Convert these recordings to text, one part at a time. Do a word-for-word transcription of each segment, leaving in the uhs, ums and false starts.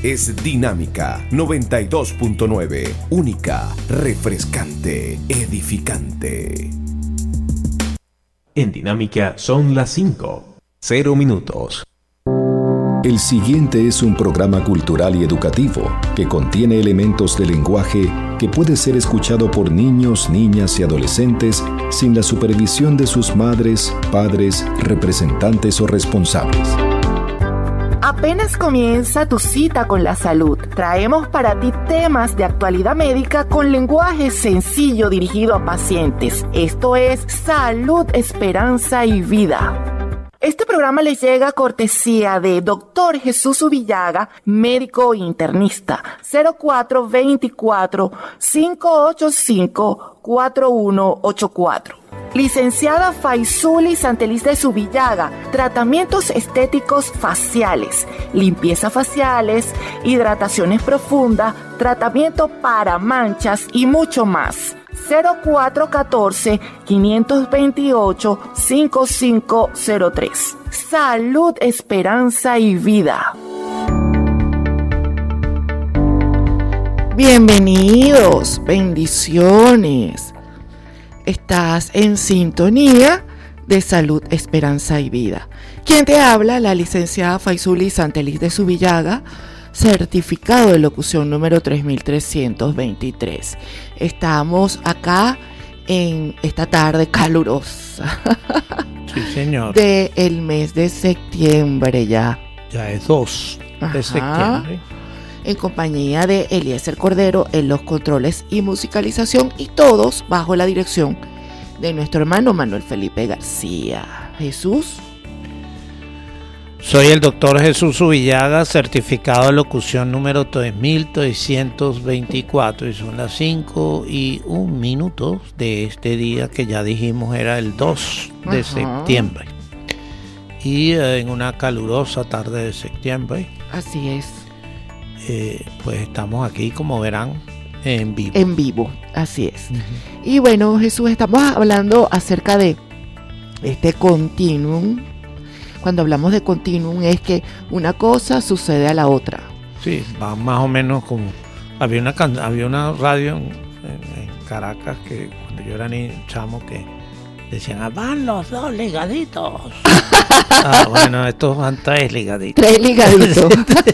es Dinámica noventa y dos punto nueve. Única, refrescante, edificante. En Dinámica son las cinco, cero minutos. El siguiente es un programa cultural y educativo que contiene elementos de lenguaje que puede ser escuchado por niños, niñas y adolescentes sin la supervisión de sus madres, padres, representantes o responsables. Apenas comienza tu cita con la salud. Traemos para ti temas de actualidad médica con lenguaje sencillo dirigido a pacientes. Esto es Salud, Esperanza y Vida. Este programa les llega a cortesía de doctor Jesús Ubillaga, médico internista, cero cuatro dos cuatro, cinco ocho cinco, cuatro uno ocho cuatro. Licenciada Faisuli Santeliz de Subillaga, tratamientos estéticos faciales, limpieza faciales, hidrataciones profundas, tratamiento para manchas y mucho más. cero cuatro uno cuatro, cinco dos ocho, cinco cinco cero tres. Salud, Esperanza y Vida. Bienvenidos, bendiciones. Estás en sintonía de Salud, Esperanza y Vida. Quien te habla, la licenciada Faisuli Santeliz de Subillaga, certificado de locución número tres mil trescientos veintitrés. Estamos acá en esta tarde calurosa. Sí, señor. De el mes de septiembre ya. Ya es dos de Ajá. septiembre. En compañía de Eliezer Cordero en los controles y musicalización, y todos bajo la dirección de nuestro hermano Manuel Felipe García. Jesús. Soy el doctor Jesús Ubillaga, certificado de locución número tres mil trescientos veinticuatro, y son las cinco y un minutos de este día que ya dijimos era el dos de Ajá. septiembre. Y eh, en una calurosa tarde de septiembre. Así es. Eh, pues estamos aquí, como verán, en vivo. En vivo, así es. Uh-huh. Y bueno, Jesús, estamos hablando acerca de este continuum. Cuando hablamos de continuum es que una cosa sucede a la otra. Sí, va más o menos como... Había una, había una radio en, en, en Caracas que cuando yo era niño, chamo, que decían, ah, van los dos ligaditos. Ah, bueno, estos van tres ligaditos. Tres ligaditos.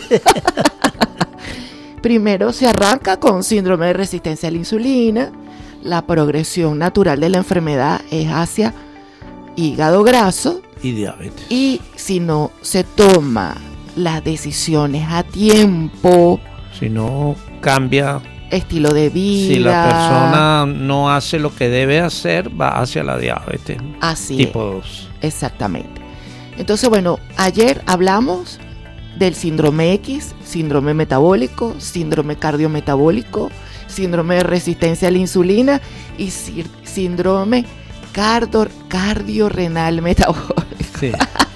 Primero se arranca con síndrome de resistencia a la insulina. La progresión natural de la enfermedad es hacia hígado graso y diabetes. Y si no se toma las decisiones a tiempo, si no cambia estilo de vida, si la persona no hace lo que debe hacer, va hacia la diabetes. Así tipo es. dos. Exactamente. Entonces, bueno, ayer hablamos del síndrome X, síndrome metabólico, síndrome cardiometabólico, síndrome de resistencia a la insulina y sí, síndrome cardio, cardiorrenal metabólico. Sí.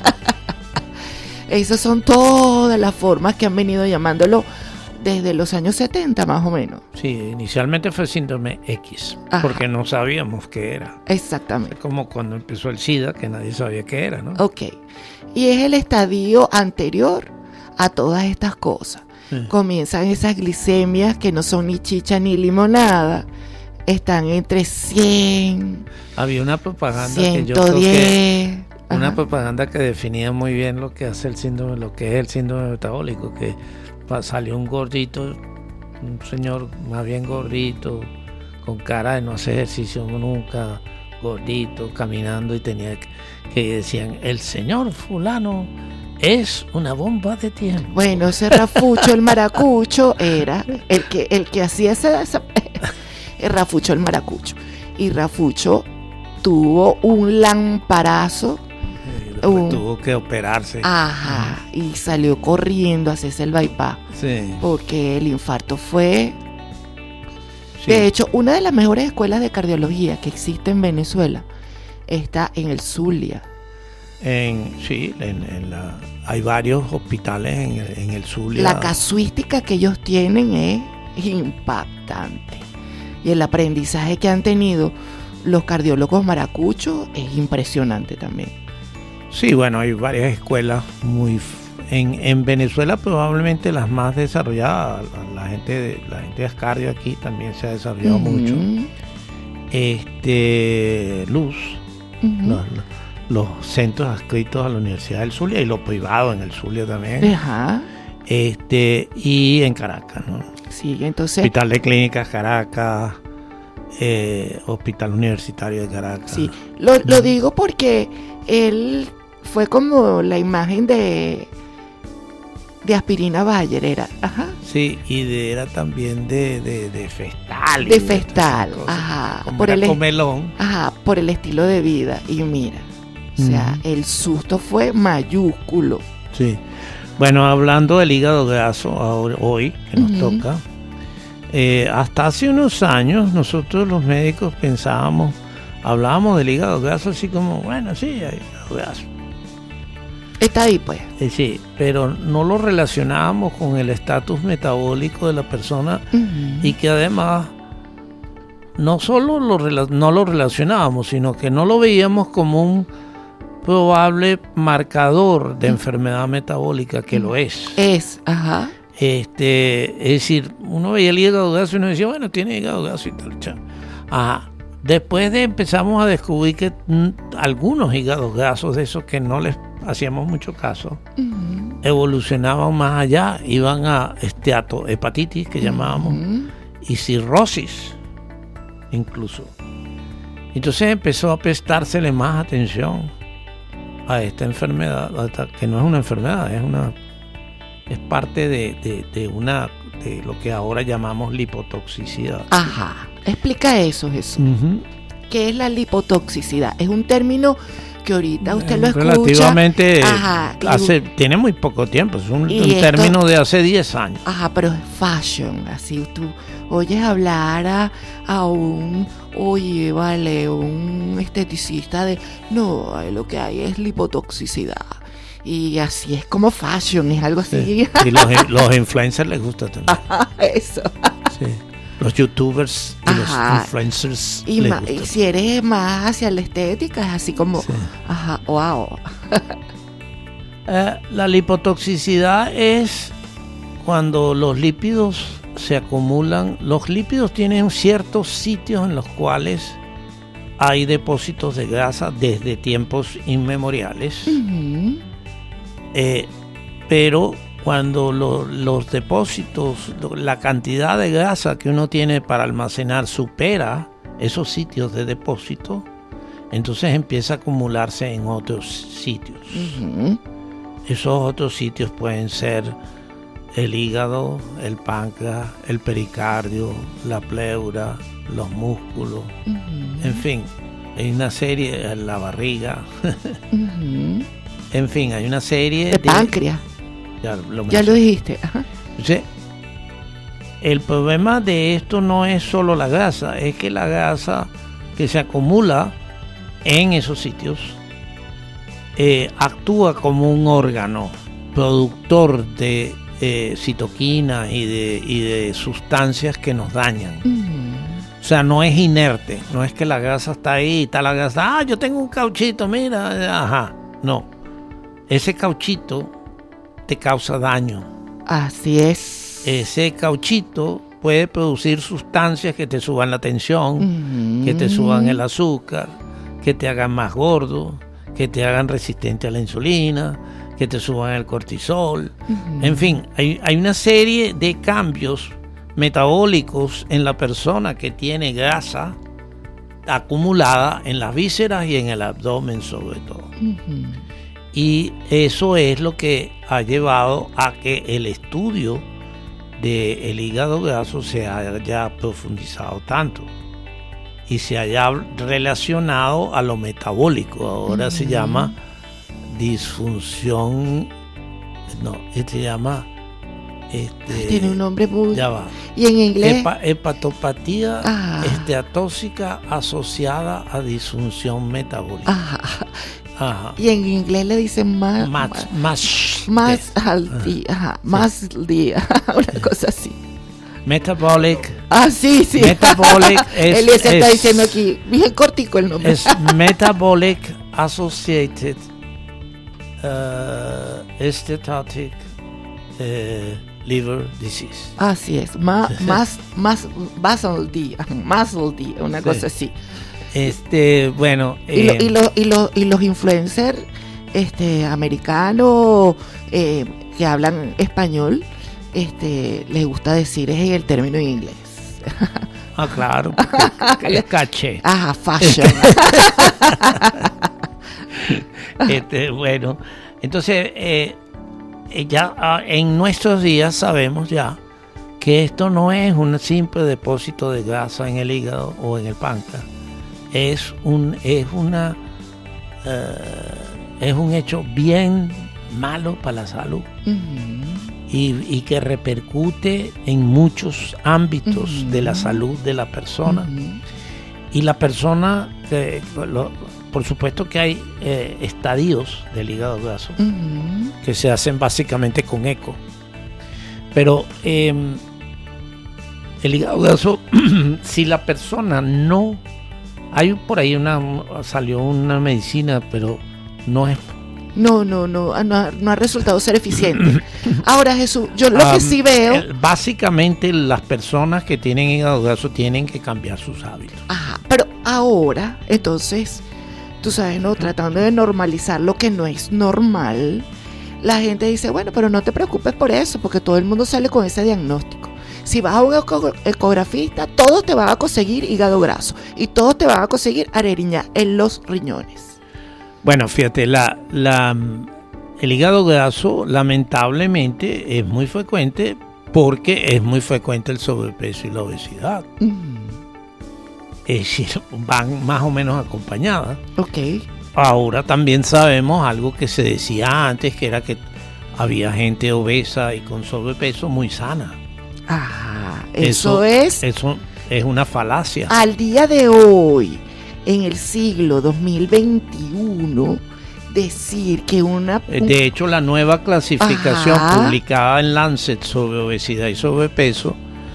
Esas son todas las formas que han venido llamándolo desde los años setenta más o menos. Sí, inicialmente fue síndrome X, Ajá. porque no sabíamos qué era. Exactamente. Es como cuando empezó el SIDA, que nadie sabía qué era, ¿no? Ok. Y es el estadio anterior a todas estas cosas. Sí. Comienzan esas glicemias que no son ni chicha ni limonada. Están entre cien. Había una propaganda ciento diez, que yo creo que una Ajá. propaganda que definía muy bien lo que hace el síndrome, lo que es el síndrome metabólico, que salió un gordito, un señor más bien gordito, con cara de no hacer ejercicio nunca, gordito, caminando, y tenía que, que decían, el señor fulano es una bomba de tiempo. Bueno, ese Rafucho el Maracucho era el que el que hacía esa, esa el Rafucho el Maracucho. Y Rafucho tuvo un lamparazo. Sí, un, tuvo que operarse. Ajá, y salió corriendo a hacerse el bypass. Sí. Porque el infarto fue... Sí. De hecho, una de las mejores escuelas de cardiología que existe en Venezuela está en el Zulia. En, sí, en, en la, hay varios hospitales en el, en el Zulia. La casuística que ellos tienen es impactante. Y el aprendizaje que han tenido los cardiólogos maracuchos es impresionante también. Sí, bueno, hay varias escuelas muy en, en Venezuela probablemente las más desarrolladas, la, la gente de, la gente de Ascardio aquí también se ha desarrollado uh-huh. mucho. Este, Luz, uh-huh. los, los centros adscritos a la Universidad del Zulia y los privados en el Zulia también. Ajá. Este, y en Caracas, ¿no? Sí, entonces. Hospital de Clínicas Caracas, eh, Hospital Universitario de Caracas. Sí, lo, lo digo porque él fue como la imagen de de Aspirina Bayer, era. Ajá. Sí, y de, era también de, de, de Festal. De Festal, ajá. Como por era el comelón. Ajá, por el estilo de vida. Y mira, o sea, uh-huh. el susto fue mayúsculo. Sí. Bueno, hablando del hígado graso ahora, hoy, que nos uh-huh. toca, eh, hasta hace unos años nosotros los médicos pensábamos, hablábamos del hígado graso así como, bueno, sí, hay hígado graso. Está ahí, pues. Eh, sí, pero no lo relacionábamos con el estatus metabólico de la persona uh-huh. y que además no solo lo, no lo relacionábamos, sino que no lo veíamos como un probable marcador de enfermedad metabólica, que lo es. Es, ajá. Este, es decir, uno veía el hígado graso y uno decía, bueno, tiene hígado graso y tal. Ajá. Después de empezamos a descubrir que mm, algunos hígados grasos de esos que no les hacíamos mucho caso, uh-huh. evolucionaban más allá, iban a esteatohepatitis, que uh-huh. llamábamos, y cirrosis, incluso. Entonces empezó a prestársele más atención a esta enfermedad, que no es una enfermedad, es una es parte de, de, de una de lo que ahora llamamos lipotoxicidad. Ajá, explica eso, Jesús. Uh-huh. ¿Qué es la lipotoxicidad? Es un término que ahorita usted lo escucha. Relativamente, ajá, hace, tiene muy poco tiempo, es un, un esto, término de hace diez años. Ajá, pero es fashion, así tú oyes hablar a, a un, oye, vale, un esteticista de, no, lo que hay es lipotoxicidad. Y así es como fashion, es algo así. Sí. Y los, los influencers les gusta también. Ajá, eso. Sí. Los youtubers y ajá. los influencers y, les ma- gusta. Y si eres más hacia la estética, es así como, sí. ajá, wow. eh, la lipotoxicidad es cuando los lípidos se acumulan. Los lípidos tienen ciertos sitios en los cuales hay depósitos de grasa desde tiempos inmemoriales. Uh-huh. Eh, pero cuando lo, los depósitos, la cantidad de grasa que uno tiene para almacenar supera esos sitios de depósito, entonces empieza a acumularse en otros sitios. Uh-huh. Esos otros sitios pueden ser el hígado, el páncreas, el pericardio, la pleura, los músculos, uh-huh. en fin, hay una serie, la barriga. Uh-huh. En fin, hay una serie de... de páncreas. Ya lo, ya lo dijiste. Ajá. Sí. El problema de esto no es solo la grasa, es que la grasa que se acumula en esos sitios eh, actúa como un órgano productor de eh, citoquinas y de, y de sustancias que nos dañan. Uh-huh. O sea, no es inerte, no es que la grasa está ahí, está la grasa, ah, yo tengo un cauchito, mira, ajá, no. Ese cauchito te causa daño. Así es. Ese cauchito puede producir sustancias que te suban la tensión, uh-huh. que te suban el azúcar, que te hagan más gordo, que te hagan resistente a la insulina, que te suban el cortisol. Uh-huh. En fin, hay, hay una serie de cambios metabólicos en la persona que tiene grasa acumulada en las vísceras y en el abdomen sobre todo. Uh-huh. Y eso es lo que ha llevado a que el estudio del hígado graso se haya profundizado tanto y se haya relacionado a lo metabólico. Ahora uh-huh. se llama disfunción, no, se llama... Este, tiene un nombre muy... Ya va. ¿Y en inglés? Hepa, hepatopatía ah. esteatóxica asociada a disfunción metabólica. Ajá. Ajá. Y en inglés le dicen más más más, más al día, ajá, sí. más al día, una cosa así. Metabolic. Ah, sí, sí. Metabolic es. Él se está diciendo aquí, bien cortico el nombre. Es Metabolic Associated uh, steatotic eh, liver disease. Así es, más, más, más, basal D, muscle D, una Sí. cosa así. Este, bueno. Y, lo- eh, y, lo- y, lo- y los influencers este, americanos eh, que hablan español, este, les gusta decir es el término en inglés. Ah, claro, porque es caché. Ajá, fashion. Este, bueno, entonces eh, eh, ya ah, en nuestros días sabemos ya que esto no es un simple depósito de grasa en el hígado o en el páncreas, es un es una eh, es un hecho bien malo para la salud Ujú. y, y que repercute en muchos ámbitos Ujú. de la salud de la persona. Ujú. Y la persona, que, lo- por supuesto que hay eh, estadios del hígado graso Ujú. que se hacen básicamente con eco. Pero eh, el hígado graso, si la persona no... Hay por ahí una... salió una medicina, pero no es... No, no, no, ah, no, ha- no ha resultado ser eficiente. Ahora, Jesús, yo lo que um, sí veo... el- básicamente las personas que tienen hígado graso tienen que cambiar sus hábitos. Ajá, pero ahora, entonces, tú sabes, ¿no? Tratando de normalizar lo que no es normal, la gente dice, bueno, pero no te preocupes por eso, porque todo el mundo sale con ese diagnóstico. Si vas a un eco- ecografista, todos te van a conseguir hígado graso y todos te van a conseguir areriña en los riñones. Bueno, fíjate, la, la, el hígado graso lamentablemente es muy frecuente porque es muy frecuente el sobrepeso y la obesidad. Mm, Es decir, van más o menos acompañadas. ok. Ahora también sabemos algo que se decía antes, que era que había gente obesa y con sobrepeso muy sana. Ah, eso, es Eso es una falacia. al día de hoy, en el siglo dos mil veintiuno, decir que una... De hecho, la nueva clasificación Ajá. publicada en Lancet sobre obesidad y sobrepeso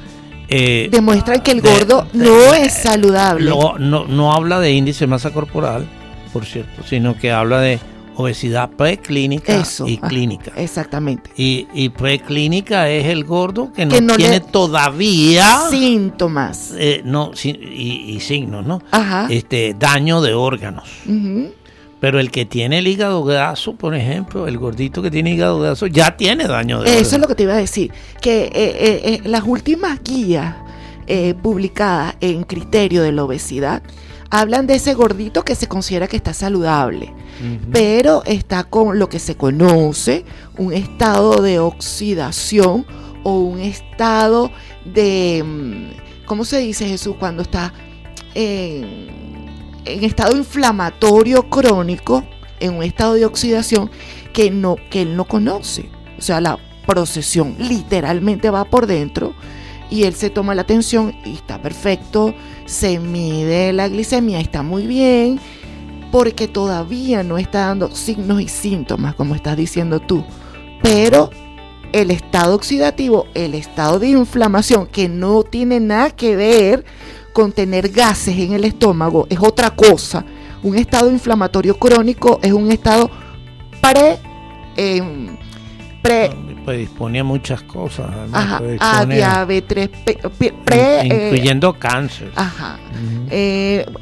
eh, demuestran que el de- gordo de- no es saludable. no, no, no habla de índice de masa corporal, por cierto, sino que habla de obesidad preclínica Eso, y ah, clínica. Exactamente. Y, y preclínica es el gordo que no, Que no tiene le- todavía Síntomas. eh, no, sí, y, y signos, ¿no? Ajá. Este, daño de órganos. Ujú. Pero el que tiene el hígado graso, por ejemplo, el gordito que tiene hígado graso, ya tiene daño de Eso órganos. es lo que te iba a decir. Que eh, eh, eh, las últimas guías eh, publicadas en criterio de la obesidad hablan de ese gordito que se considera que está saludable, Ujú. pero está con lo que se conoce un estado de oxidación o un estado de, mm, ¿cómo se dice, Jesús? Cuando está en, en estado inflamatorio crónico, en un estado de oxidación que, no, que él no conoce. O sea, la procesión literalmente va por dentro y él se toma la tensión y está perfecto, se mide la glicemia, está muy bien, porque todavía no está dando signos y síntomas, como estás diciendo tú. Pero el estado oxidativo, el estado de inflamación, que no tiene nada que ver con tener gases en el estómago, es otra cosa. Un estado inflamatorio crónico es un estado pre... em, pre Predispone a muchas cosas. además, ajá, a predispone a- diabetes, pe- pe- pre, eh, incluyendo cáncer. ajá, Ujú. eh,